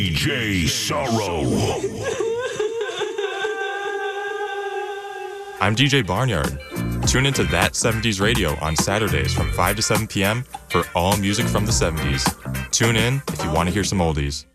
DJ Sorrow. I'm DJ Barnyard. Tune into That 70s Radio on Saturdays from 5 to 7 p.m. for all music from the 70s. Tune in if you want to hear some oldies.